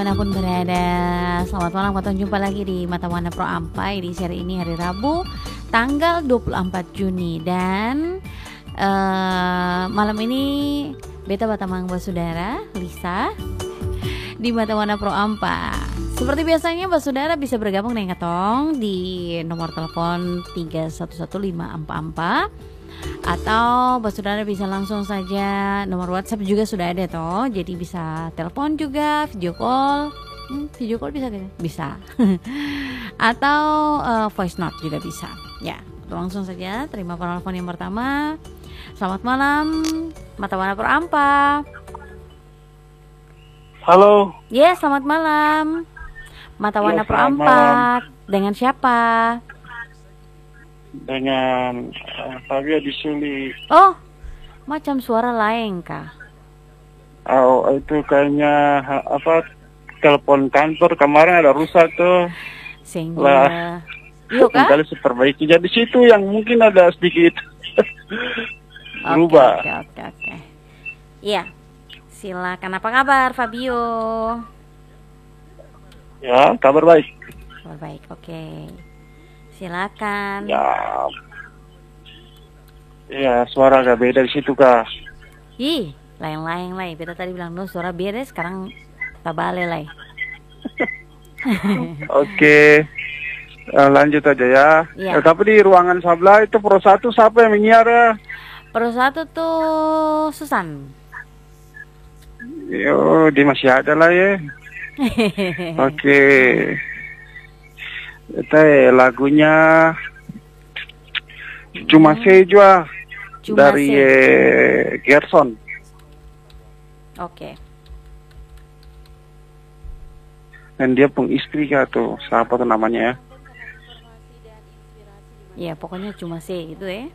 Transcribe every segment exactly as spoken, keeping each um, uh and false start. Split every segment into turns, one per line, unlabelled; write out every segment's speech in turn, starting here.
Manapun berada, selamat malam, kita jumpa lagi di Mata Wana Pro Ampai di seri ini hari Rabu tanggal dua puluh empat Juni. Dan uh, malam ini beta batamang saudara Lisa di Mata Wana Pro Ampa. Seperti biasanya saudara bisa bergabung dengan Katong di nomor telepon tiga satu satu lima empat empat, atau saudara bisa langsung saja, nomor WhatsApp juga sudah ada toh, jadi bisa telepon juga, video call, hmm, video call bisa gak? Bisa. Atau uh, voice note juga bisa. Ya, langsung saja terima telepon yang pertama. Selamat malam, Mata Wana Pro Ampa.
Halo.
Ya, yes, selamat malam, Mata Wana
Ya,
Pro Ampa. Dengan siapa?
Dengan uh, Fabio Disuli.
Oh, macam suara lain kah?
Oh, itu kayaknya ha, apa telepon kantor kemarin ada rusak tuh.
Sehingga
Lah,
yuk kah?
kali perbaiki. Jadi situ yang mungkin ada sedikit berubah.
Oke, oke, oke. Iya, silakan. Apa kabar, Fabio?
Ya, kabar baik.
Kabar baik, oke. Silakan.
Ya, ya suara agak beda di situ kah?
Ih, lain-lain lah. Beta tadi bilang no suara beda, sekarang tabale lah.
Oke, uh, lanjut aja ya.
Ya.
Eh, tapi di ruangan sebelah itu Pro satu siapa yang menyiar ya?
Pro satu tuh Susan.
Yo, dia masih ada lah ya. Oke. Itu lagunya Cuma Sejua dari eh, Gerson.
Oke.
Dan dia pengistri kah tuh, siapa tuh namanya ya?
Ya, pokoknya cuma C gitu ya.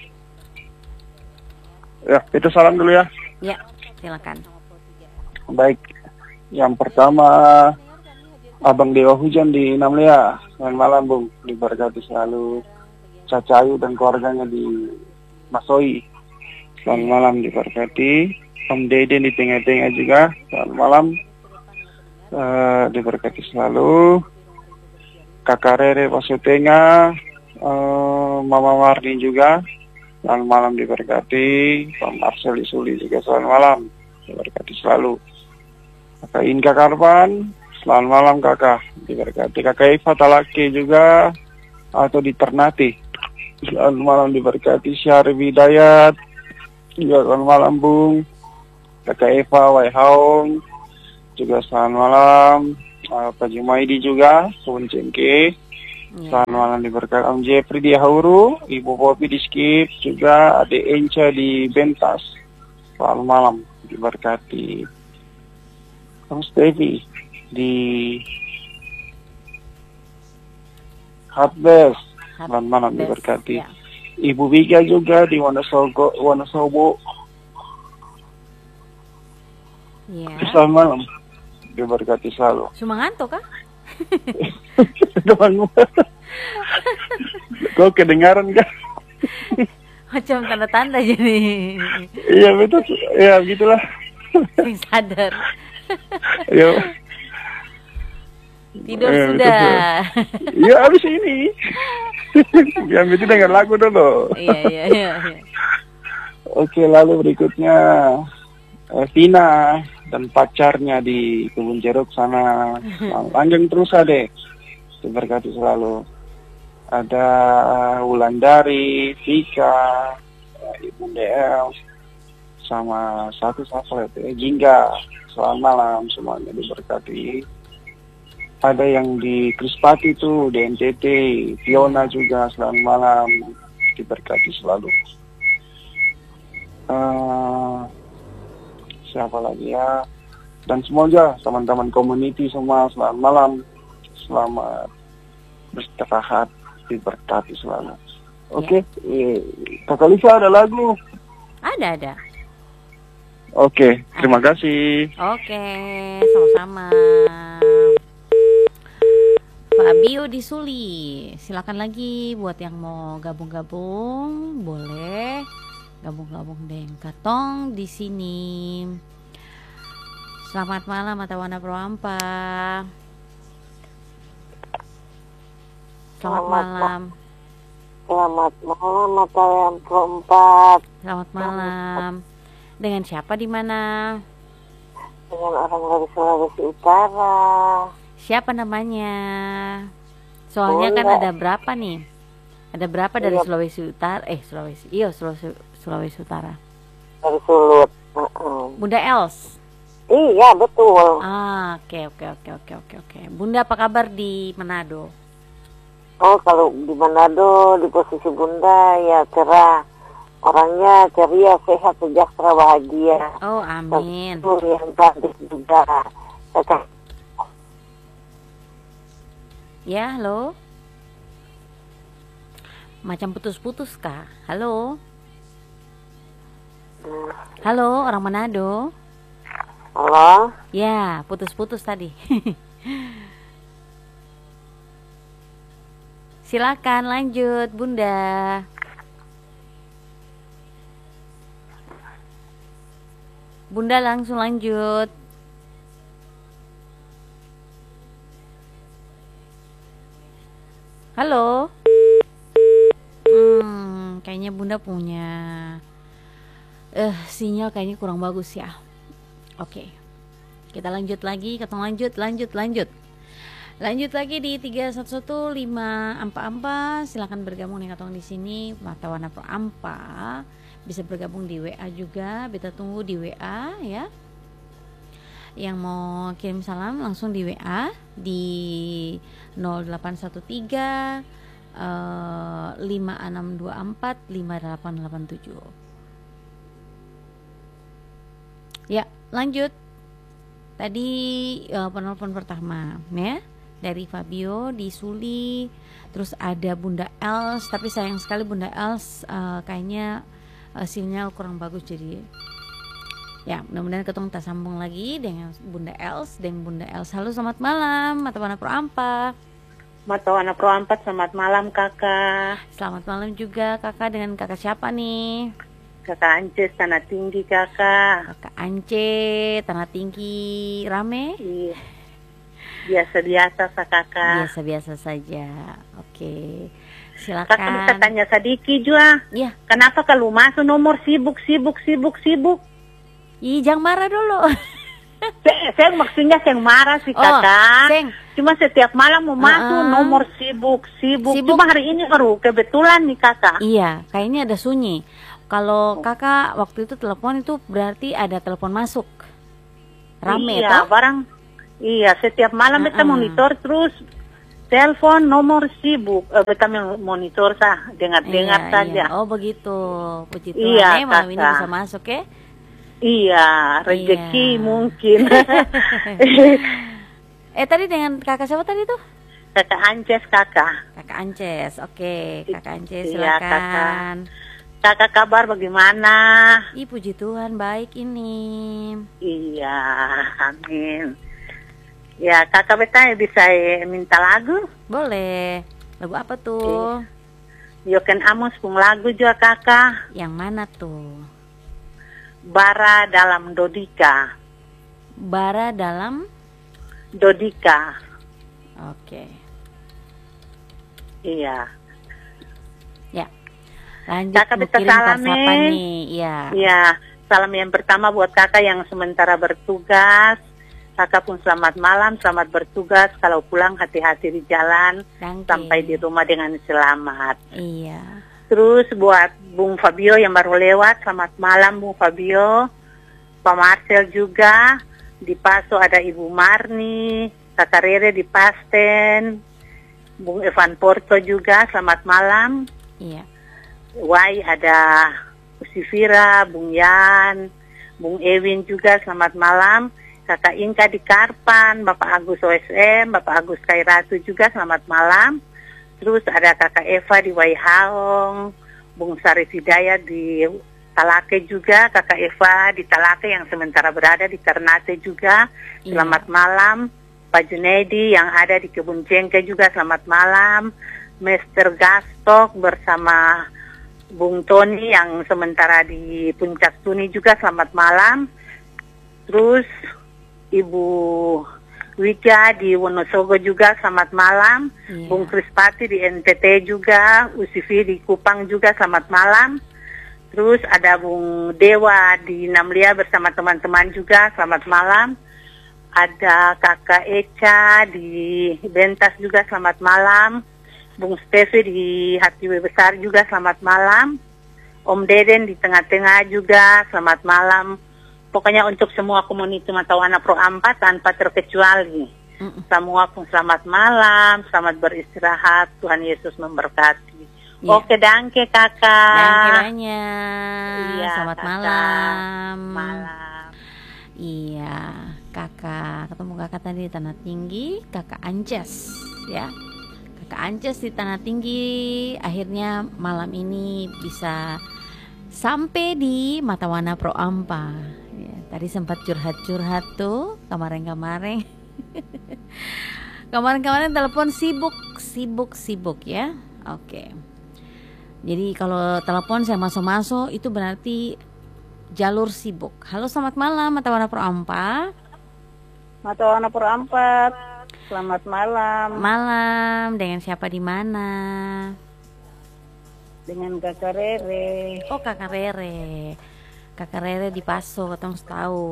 Ya, itu salam dulu ya.
Ya, silakan.
Baik. Yang pertama Abang Dewa Hujan di Namlia. Selamat malam, Bung. Diberkati selalu. Cacayu dan keluarganya di Masoi. Selamat malam, diberkati. Om Deden di tengah-tengah juga. Selamat malam. Uh, diberkati selalu. Kakak Rere Pasutenga. Uh, Mama Marni juga. Selamat malam, diberkati. Pak Marcel Isuli juga selamat malam. Diberkati selalu. Kakak Inka Karpan. Selamat malam kakak, diberkati. Kakak Eva Talaki juga, atau di Ternate. Selamat malam, diberkati. Syarif Hidayat juga selamat malam, Bung. Kakak Eva Waihaong juga selamat malam. uh, Pak Jumaidi juga, Sun Cengke. Selamat malam, diberkati. Om Jeffrey di Hauru, Ibu Popi di Skip, juga Adik Enca di Bentas. Selamat malam, diberkati. Om Stevi di Hardbest, selamat malam, diberkati. Ya. Ibu Biga juga di Wonosobo, Wonosobo.
Ya.
Selamat malam, diberkati selalu.
Cuma ngantuk kah?
Kau kedengaran kan?
Macam tanda-tanda jadi.
Iya betul, ya begitulah.
Yang sadar.
Yo.
Tidur eh, sudah.
Iya habis ini. Yang itu dengar lagu dulu.
Iya iya iya.
Oke, lalu berikutnya eh, Vina dan pacarnya di Kebun Jeruk sana. Lanjut terus deh. Diberkati selalu. Ada Wulandari, Vika, Ibu D L, sama satu satelit ya, Jingga. Selamat malam semuanya, diberkati. Ada yang di Krispati itu, di N T T, Fiona juga, selamat malam, diberkati selalu. Uh, siapa lagi ya? Dan semoga teman-teman community semua selamat malam, selamat beristirahat, diberkati selalu. Oke, okay. Ya. Kakak Lisa ada lagu?
Ada ada.
Oke, okay, terima kasih.
Oke, okay, sama-sama. Fabio Disuli, silakan lagi buat yang mau gabung-gabung, boleh gabung-gabung dengan Katong di sini. Selamat malam Mata Warna Pro Ampa. Selamat, Selamat malam.
Selamat malam Mata Warna Pro empat.
Selamat malam. Dengan siapa di mana?
Dengan orang dari Sulawesi Utara.
Siapa namanya? Soalnya Bunda. Kan ada berapa nih? Ada berapa dari iya. Sulawesi Utara? Eh Sulawesi, iya Sulawesi, Sulawesi Utara.
Dari Sulut. Uh-uh.
Bunda Els.
Iya betul.
Ah oke oke oke oke oke oke. Bunda apa kabar di Manado?
Oh kalau di Manado di posisi Bunda ya cerah, orangnya ceria, sehat, sejahtera, bahagia.
Oh amin.
Tentu yang cantik juga.
Ya halo. Macam putus-putus kah? Halo. Hmm. Halo orang Manado.
Halo?
Ya, putus-putus tadi. Silakan lanjut, Bunda. Bunda langsung lanjut. Halo? Hmm, kayaknya Bunda punya eh sinyal kayaknya kurang bagus ya. Oke, kita lanjut lagi, kita lanjut, lanjut, lanjut Lanjut lagi di tiga satu satu lima Ampa-Ampa. Silakan bergabung nih katong di sini Mata Warna Pro Ampa. Bisa bergabung di W A juga, beta tunggu di W A ya. Yang mau kirim salam langsung di W A di nol delapan satu tiga lima enam dua empat lima delapan delapan tujuh. Ya, lanjut. Tadi uh, penelpon pertama ya dari Fabio di Suli, terus ada Bunda Els, tapi sayang sekali Bunda Els uh, kayaknya uh, sinyal kurang bagus, jadi ya mudah-mudahan ketemu kita sambung lagi dengan Bunda Els dan Bunda Els. Halo, selamat malam Mata Warna Pro Ampa.
Mata Warna Pro Ampa, selamat malam Kakak.
Selamat malam juga Kakak. Dengan Kakak siapa nih?
Kakak Ance, Tanah Tinggi Kakak.
Kakak Ance, Tanah Tinggi, rame?
Iya. Biasa-biasa Kakak.
Biasa-biasa saja. Oke. Silakan.
Kakak bisa tanya sedikit juga.
Iya.
Kenapa kalau masuk nomor sibuk, sibuk, sibuk, sibuk?
Ih, jangan marah dulu.
Saya, saya maksudnya yang marah sih Kakak. Oh, seng. Cuma setiap malam mau masuk uh-uh. nomor sibuk, sibuk, sibuk. Cuma hari ini baru kebetulan nih Kakak.
Iya, kayaknya ada sunyi. Kalau Kakak waktu itu telepon itu berarti ada telepon masuk. Rame
iya,
toh?
Barang. Iya, setiap malam uh-uh. kita monitor terus telepon nomor sibuk. Eh, kita monitor sah, dengar-dengar
iya,
saja.
Iya. Oh begitu. Puji Tuhan,
iya,
eh, malam ini bisa masuk ya.
Iya, rezeki iya. mungkin.
eh tadi dengan kakak siapa tadi tuh?
Kakak Ances Kakak.
Kakak Ances, oke. Kakak Ances silakan. Iya,
kakak. Kakak kabar bagaimana?
Ih, puji Tuhan baik ini.
Iya, amin. Ya, kakak betanya bisa minta lagu?
Boleh. Lagu apa tuh?
Yoken Amos pun lagu juga kakak.
Yang mana tuh?
Bara dalam Dodika.
Bara dalam
Dodika.
Oke.
Iya.
Ya. Lanjut,
kakak bisa salam
nih. Iya.
Iya. Salam yang pertama buat kakak yang sementara bertugas. Kakak pun selamat malam, selamat bertugas. Kalau pulang hati-hati di jalan.
Thank
sampai
you.
di rumah dengan selamat.
Iya.
Terus buat Bung Fabio yang baru lewat, selamat malam Bung Fabio. Pak Marcel juga. Di Paso ada Ibu Marni, Kakak Rere di Pasten. Bung Evan Porto juga, selamat malam.
Iya.
Wai ada Usifira, Bung Yan, Bung Ewin juga, selamat malam. Kakak Inka di Karpan, Bapak Agus O S M, Bapak Agus Kairatu juga, selamat malam. Terus ada Kakak Eva di Waihaong, Bung Sarif Hidayat di Talake juga, Kakak Eva di Talake yang sementara berada di Ternate juga, iya. Selamat malam. Pak Junedi yang ada di Kebun Cengke juga, selamat malam. Mister Gastok bersama Bung Tony yang sementara di Puncak Tuni juga, selamat malam. Terus Ibu Wika di Wonosobo juga selamat malam.
Iya.
Bung Krispati di N T T juga, Usifi di Kupang juga selamat malam. Terus ada Bung Dewa di Namlia bersama teman-teman juga selamat malam. Ada Kakak Eca di Bentas juga selamat malam. Bung Stevi di Hatiwe Besar juga selamat malam. Om Deden di tengah-tengah juga selamat malam. Pokoknya untuk semua komunitas Matawana Pro empat tanpa terkecuali. Mm-mm. Semua pun selamat malam, selamat beristirahat, Tuhan Yesus memberkati. Yeah. Oke, danke kakak.
Danke banyak.
Iya,
selamat
kakak.
malam.
Malam.
Iya, kakak ketemu kakak tadi di Tanah Tinggi, kakak Ances ya. Kakak Ances di Tanah Tinggi akhirnya malam ini bisa sampai di Matawana Pro Ampa. Ya, tadi sempat curhat-curhat tuh kemarin-kemarin. Kemarin-kemarin telepon sibuk, sibuk, sibuk ya. Oke. Jadi kalau telepon saya masuk-masuk itu berarti jalur sibuk. Halo, selamat malam Matawana Pro Ampa.
Matawana Pro empat. Selamat malam.
Malam, dengan siapa di mana?
Dengan Kakak Rere.
Oh, Kakak Rere. Kakak Rere di Paso, ketemu tahu.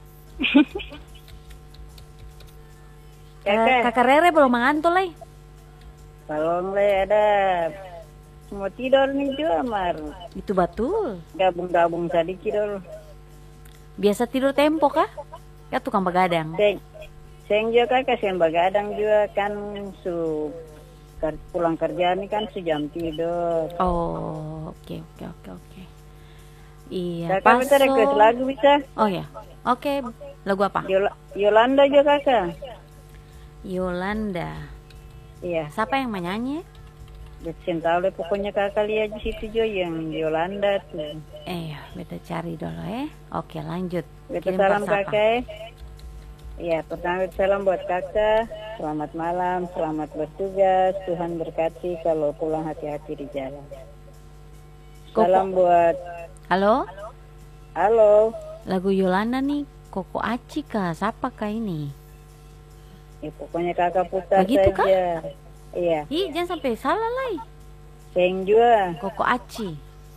Kakak.
Kakak Rere belum mengantuk leh.
Tolong le ada mau tidur nih juga Mar.
Itu betul.
Gabung-gabung tadi tidur.
Biasa tidur tempo kah? Ya tukang begadang.
Seng, seng juga kakak seng begadang juga kan su pulang kerja ini kan sejam tidur.
Oh, oke oke oke oke. Iya.
Kakak minta request lagu bisa?
Oh ya, oke. Lagu apa?
Yol- Yolanda juga kakak.
Yolanda.
Iya.
Siapa yang menyanyi?
Cinta oleh pokoknya kakak lihat di situ jo yang Yolanda tuh.
Eh, beta cari dulu ya. Oke, lanjut.
Beta
Kirim
salam
persapa.
kakak. Iya, pertama salam buat kakak. Selamat malam, selamat bertugas. Tuhan berkati kalau pulang hati-hati di jalan.
Koko.
Salam buat.
Halo?
Halo.
Lagu Yolanda nih, Koko Aci kah? Siapa kah ini?
Ya, pokoknya kakak putar
Begitu
saja.
kah?
Iya.
Ih, jangan sampai salah lah.
Seng juga.
Koko Aci.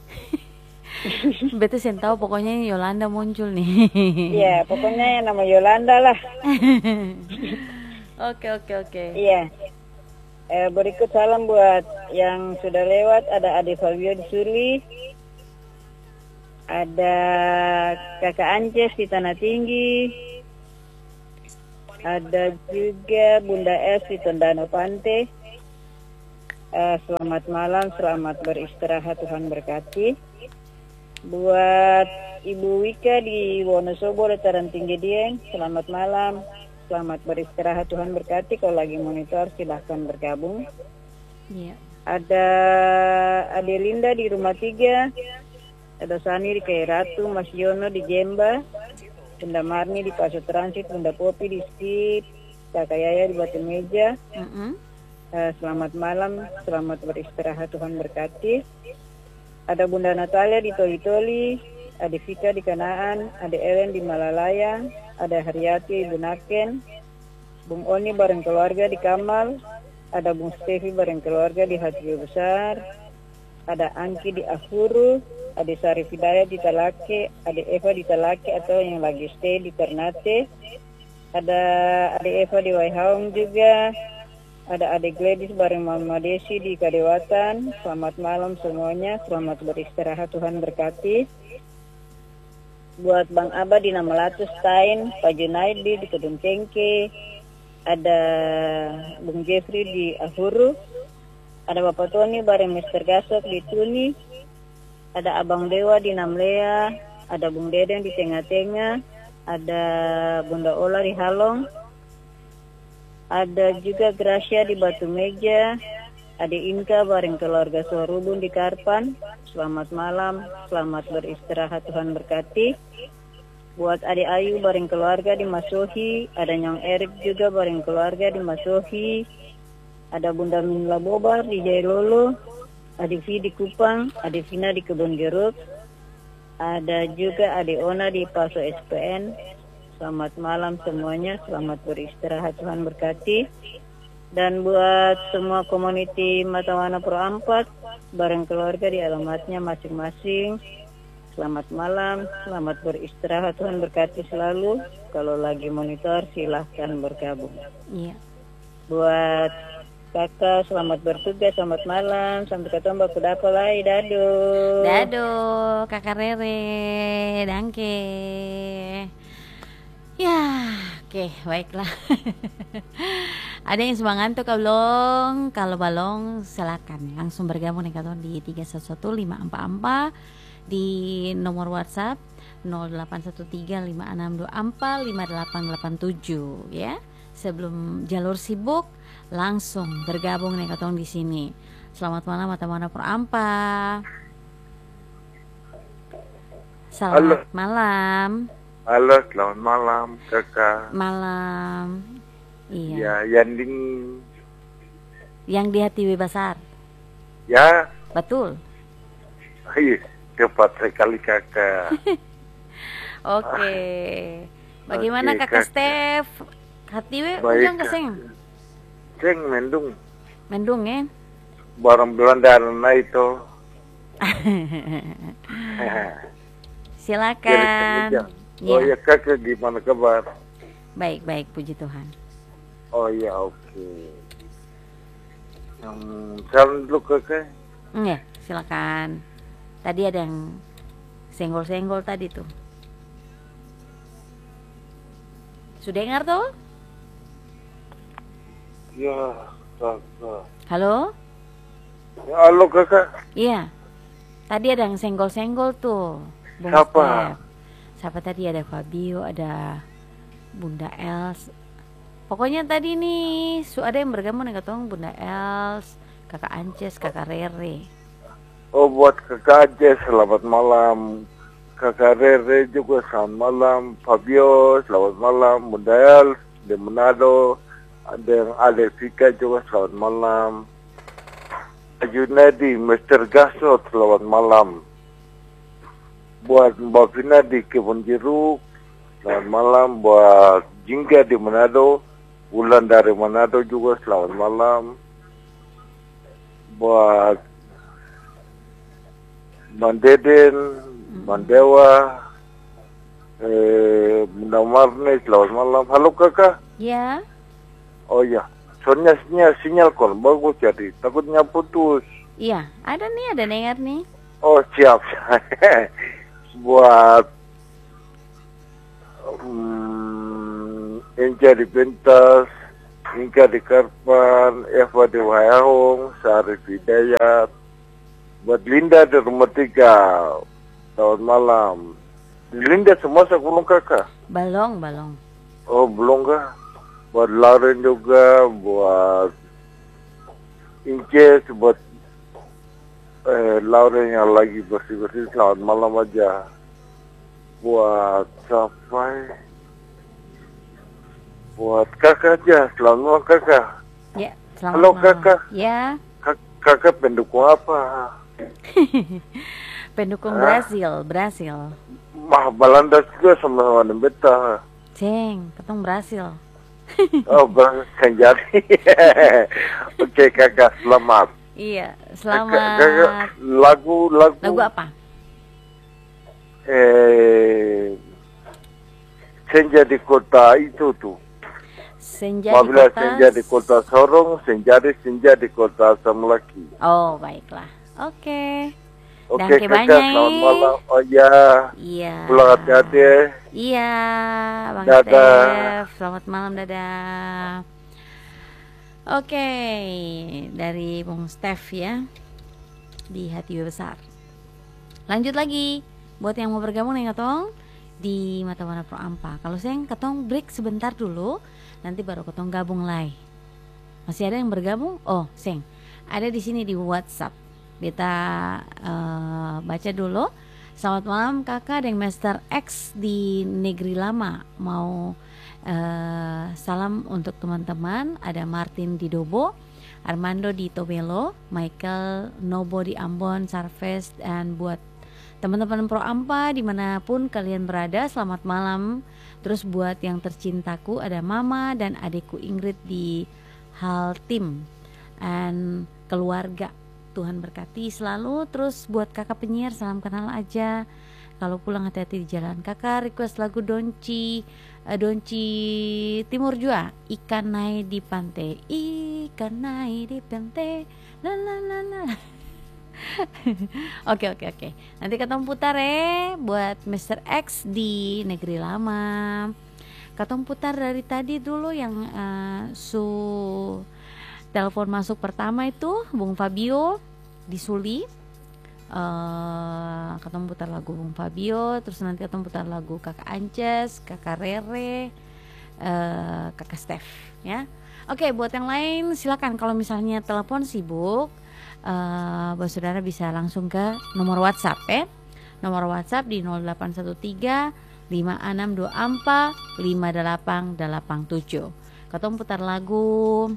Betul saya tahu pokoknya Yolanda muncul nih.
Iya, pokoknya yang nama Yolanda lah.
Oke oke oke.
Iya. Eh, berikut salam buat yang sudah lewat. Ada Ade Fabio di Suli. Ada Kakak Ances di Tanah Tinggi. Ada juga Bunda S di Tondano Pante. Eh, selamat malam, selamat beristirahat, Tuhan berkati. Buat Ibu Wika di Wonosobo, Dataran Tinggi Dieng, selamat malam, selamat beristirahat, Tuhan berkati. Kalau lagi monitor silahkan bergabung.
Iya.
Ada Adelinda di Rumah Tiga, ada Sani di Kairatu, Mas Yono di Jemba, Bunda Marni di Paso Transit, Bunda Popi di Skip, Kakak Yaya di Batu Meja.
Mm-mm.
Uh, selamat malam, selamat beristirahat, Tuhan berkati. Ada Bunda Natalia di Toli-Toli, ada Vika di Kanaan, ada Ellen di Malalaya, ada Haryati Ibu Naken, Bung Oni bareng keluarga di Kamal, ada Bung Stevi bareng keluarga di Hati Besar, ada Angki di Ahuru, ada Sarif Hidayat di Talake, ada Eva di Talake atau yang lagi stay di Ternate, ada ada Eva di Waihaung juga. Ada adik Gladys bareng Mama Desi di Kadewatan. Selamat malam semuanya, selamat beristirahat, Tuhan berkati. Buat Bang Abah di Namalatu Stein, Pak Junaidi di Kedung Cengke, ada Bung Jeffrey di Ahuru, ada Bapak Tony bareng Mister Gasok di Tuni, ada Abang Dewa di Namlea, ada Bung Deden di Tengah-Tengah, ada Bunda Ola di Halong, ada juga Gracia di Batu Meja, ada Inka bareng keluarga Sorubun di Karpan. Selamat malam, selamat beristirahat, Tuhan berkati. Buat Ade Ayu bareng keluarga di Masohi, ada Nyong Erik juga bareng keluarga di Masohi, ada Bunda Minla Bobar di Jailolo, ada Vi di Kupang, ada Vina di Kebun Jeruk, ada juga Ade Ona di Paso S P N. selamat malam semuanya, selamat beristirahat, Tuhan berkati. Dan buat semua community Matawana Pro Ampat bareng keluarga di alamatnya masing-masing, selamat malam, selamat beristirahat, Tuhan berkati selalu. Kalau lagi monitor silahkan bergabung.
Iya.
Buat kakak selamat bertugas, selamat malam, sampai ketemu baku dapat lagi, dado.
Dado, kakak Rere, dangke. Ya, oke, baiklah. Ada yang semangat tuh kalau kalau balong silakan langsung bergabung nih katon di tiga satu satu lima empat empat di nomor WhatsApp nol delapan satu tiga lima enam dua empat lima delapan delapan tujuh ya. Sebelum jalur sibuk langsung bergabung nih katong di sini. Selamat malam Matawana Pro Ampat. Selamat
Halo.
malam.
Halo, selamat malam kakak.
Malam. Iya.
Ya, Yanding.
Yang di hati besar.
Ya,
Betul.
iya, cepat sekali kakak.
Oke. Bagaimana
Oke,
kakak
Kakak.
Steph? Hati we
Baik,
ujang
Kak.
keseng.
Ceng mendung.
Mendung ya.
Barang Belanda na itu.
Silakan.
Oh
Ya.
ya kakak, gimana kabar?
Baik, baik, puji Tuhan.
Oh ya, oke. Hmm, salam dulu kakak.
Hmm, ya, silakan. Tadi ada yang senggol-senggol tadi tuh. Sudah dengar tuh?
Ya, kakak.
Halo?
Ya, halo kakak.
Iya. Tadi ada yang senggol-senggol tuh. Bung
Siapa?
Steph. Siapa tadi? Ada Fabio, ada Bunda Els. Pokoknya tadi nih su ada yang bergabung nih katong Bunda Els, Kakak Ances, Kakak Rere.
Oh, buat kakak aja selamat malam. Kakak Rere juga selamat malam. Fabio selamat malam. Mundael di Manado. Ada yang ada Vika juga selamat malam. Junedi, mister Gasot selamat malam. Buat Mbak Vina di Kebun Jeruk selamat malam. Buat Jingga di Manado, Bulan dari Manado juga selamat malam. Buat Bang Deden, Bang Dewa, eh, Bunda Marne, selamat malam. Halo kakak.
Ya.
Oh ya, soalnya sinyal, sinyal call bagus jadi takutnya putus.
Iya, ada nih, ada dengar nih.
Oh siap. Buat um, Inca di Pentas, Inca di Karpan, Eva di Wayahong, Sarif Hidayat. Buat Linda di Rumah Tiga, selamat malam. Di Linda semua sekulung kakak?
Balong, balong.
Oh belum kah? Buat Lauren juga, buat Inces, buat eh, Lauren yang lagi bersih-bersih, selamat malam aja. Buat Sapai, buat kakak aja, selamat malam kakak.
Ya, selamat
Halo,
malam.
kakak.
Ya.
Kak, kakak pendukung apa?
Pendukung
Hah?
Brasil, Brasil.
Mah Balanda juga sama sama beta.
Ceng, ketong Brasil.
Oh, bahkan jadi. Oke kakak, selamat.
Iya,
Kakak,
selamat.
kakak, lagu lagu.
Lagu apa?
Eh, senja di kota itu tuh.
Senja di
Apabila
kota.
senja di kota Sorong, senja di senja di kota Samulaki.
Oh, baiklah. Oke.
Oke
Dan ke
kakak,
banyak,
selamat
eh.
malam. Oh ya,
Iya.
pulang hati-hati ya.
Iya, Bang
Dadah.
Steph. Selamat malam, dadah. Oke, dari Bung Steph ya, di Hati Besar. Lanjut lagi, buat yang mau bergabung nih katong di Matawana Pro Ampat. Kalau saya katong break sebentar dulu, nanti baru katong gabung lagi. Masih ada yang bergabung? Oh, Seng, ada di sini di WhatsApp. Beta uh, baca dulu. Selamat malam kakak dan Master X di Negeri Lama. Mau uh, salam untuk teman-teman. Ada Martin di Dobo, Armando di Tobelo, Michael Nobo di Ambon, Sarves, dan buat Teman-teman Pro Ampa dimanapun kalian berada, selamat malam. Terus buat yang tercintaku ada Mama dan adikku Ingrid di Haltim dan keluarga. Tuhan berkati selalu. Terus buat kakak penyiar salam kenal aja. Kalau pulang hati-hati di jalan. Kakak request lagu Donci uh, Donci Timur Jua, ikan naik di pantai, ikan naik di pantai, la la la la. Oke oke oke. Nanti ketemu putar ya buat mister X di Negeri Lama. Ketemu putar dari tadi dulu yang uh, su telepon masuk pertama itu Bung Fabio di Suli. Uh, ketemu putar lagu Bung Fabio, terus nanti ketemu putar lagu Kakak Ances, Kakak Rere, uh, Kakak Steph ya. Oke, buat yang lain silakan kalau misalnya telepon sibuk. Uh, Bapak saudara bisa langsung ke nomor WhatsApp ya. Nomor WhatsApp di nol delapan satu tiga lima enam dua empat lima delapan delapan tujuh. Ketemu putar lagu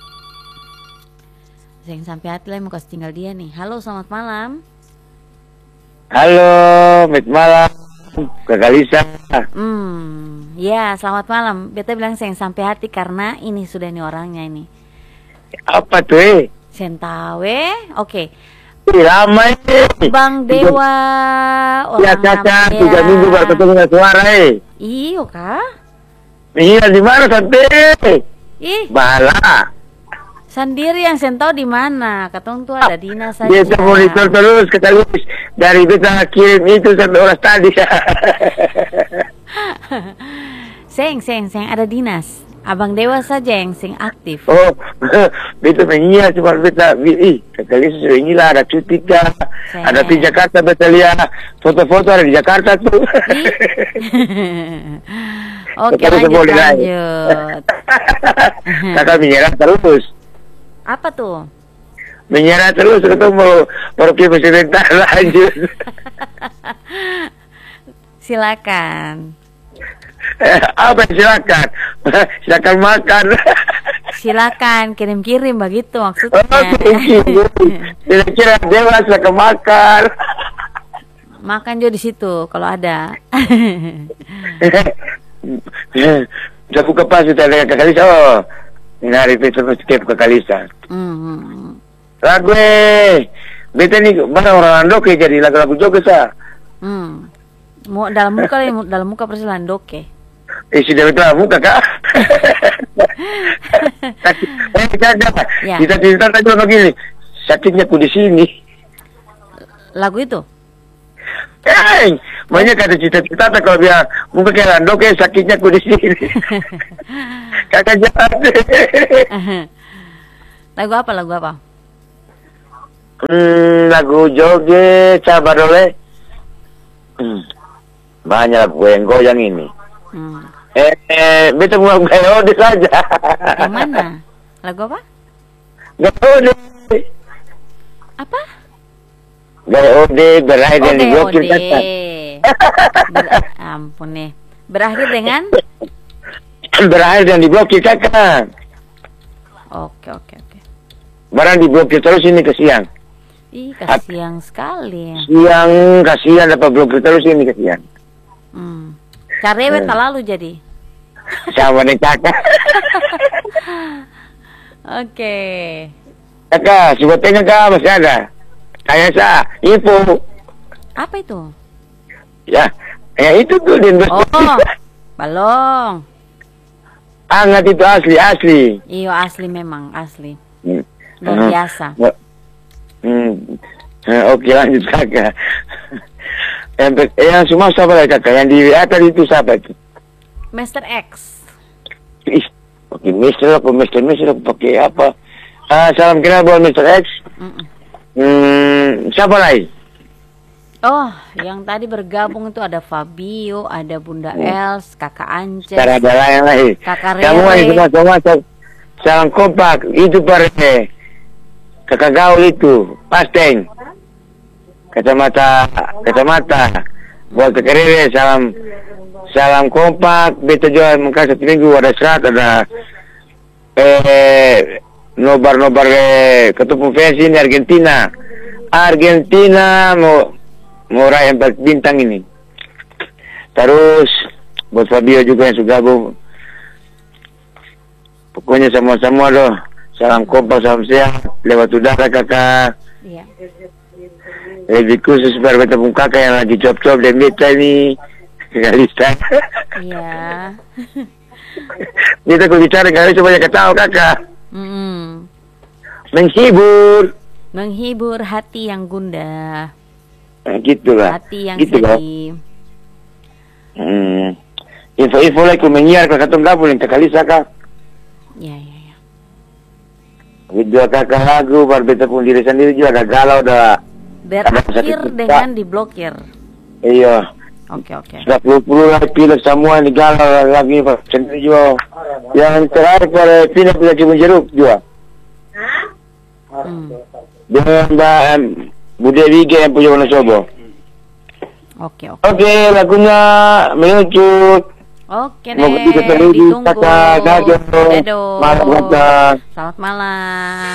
Sayang Sampai Hati lah, mau kasih tinggal dia nih. Halo, selamat malam.
Halo, selamat malam Kakak Lisa.
Hmm, ya selamat malam. Beta bilang sayang sampai hati karena ini sudah nih orangnya ini.
Apa tuh eh?
Sentawe, oke.
Okay. Lama ini.
Bang Dewa, orang
ya caca,
Namanya.
tiga minggu baru ketemu dengan suara eh.
Iyo kah?
Iya di mana santai?
Ih,
Bala.
sendiri yang sentau di mana? Ketemu tuh ada Dina saja.
Dia tuh monitor terus kata Luis dari beta kirim itu sampai orang tadi.
Seng, seng, seng ada Dinas. Abang Dewa saja yang sing aktif.
Oh, beta mengia cuma beta, ih, kata Luis inilah ada cuti kah? Ada di Jakarta beta lihat foto-foto ada di Jakarta tuh.
Oke, lanjut lanjut.
Kakak menyerah terus.
Apa tuh?
Menyerah terus ketemu wakil presiden lanjut.
Silakan.
Eh, apa silakan? Silakan makan.
Silakan kirim-kirim begitu maksudnya.
Oh, kira-kira Dewa silakan makan.
Makan juga di situ kalau ada.
Bisa buka pas kita dengan Kakak Lisa. Oh, hari itu skip Kakak Lisa.
Hmm.
Lagu eh, beta nih mana orang Landoke jadi lagu-lagu joget sa.
Hmm. Mau dalam muka lah, dalam muka persis Landoke.
Eh sudah betul muka kak. Eh kakak,
Ya.
kita cerita tadi begini, sakitnya ku di sini.
Lagu itu?
Eh, makanya kata cita-cita kalau dia muka kayak Landoke sakitnya ku di sini. Kakak jahat.
Lagu apa? Lagu apa?
Hmm, lagu joget sabar oleh. Hmm. Banyak lagu yang goyang ini.
Hmm.
Eh, eh beta mau gaode saja.
Yang mana? Lagu apa?
Gaode.
Apa?
Gaode berakhir
Oh,
dan diblokir
D O D.
kakak.
Ber ampun nih. Berakhir dengan?
Berakhir dan diblokir kakak.
Oke oke oke.
Barang diblokir terus ini kesian.
Ih, kasihan sekali.
Siang kasihan apa blokir terus ini kesian.
Hmm. Carewet
Hmm.
tak lalu jadi.
Sama dengan kakak.
Oke.
Kakak, sebetulnya kak masih ada. Kayak sa, info.
Apa itu?
Ya, ya itu tuh di
Oh, balong.
Hangat itu asli asli.
Iyo asli memang asli.
Hmm.
Luar
Uh-huh.
biasa.
Hmm. Eh, Oke lanjut kakak. Yang, yang semua siapa lagi kakak? Yang di W A tadi itu siapa itu?
Mister X.
Ih, pakai mister apa mister mister apa pakai apa? Ah, salam kenal buat mister X.
Mm-mm.
Hmm, siapa lagi?
Oh, yang tadi bergabung itu ada Fabio, ada Bunda Els, Kakak Ances,
Cara ada lain lagi.
Kakak
Kamu lagi
Rere.
semua semua sa- salam kompak itu pare. Kakak gaul itu pasteng. Kacamata kacamata. Buat kakak Rere salam salam kompak. Beta jual muka satu minggu ada serat ada eh nobar nobar eh, ketemu fans ini Argentina. Argentina mau Ngora Empat Bintang ini. Terus buat Fabio juga yang sudah gabung. Pokoknya sama-sama loh. Salam kompak, salam sehat. Lewat udara kakak.
Iya.
Lebih khusus biar beta pun kakak yang lagi cop-cop dan beta ini. Kalista.
Iya.
Kita kalau bicara kali itu banyak ketawa kakak.
Mm-mm.
Menghibur.
Menghibur hati yang gundah.
Nah, gitu lah.
Hati yang
gitu
sedih.
Hmm. Info-info lagi ku menyiar kalau katong gabung yang kakak Lisa kak.
Ya, ya, ya.
Video kakak lagu, baru beta pun diri sendiri juga agak galau dah.
Berakhir dengan diblokir.
Iya.
Oke, oke.
Sudah puluh-puluh lagi pilih semua ini galau lagi pak sendiri juga. Yang terakhir pada pindah pilih Cibun Jeruk juga.
Hmm.
Dengan Mbak Bude Wige yang punya Wonosobo.
Oke, oke.
Oke, lagunya menuju.
Oke deh,
Semoga bisa terlebih
ditunggu.
kakak, kakak.
Dadah.
Malam kakak.
Selamat malam.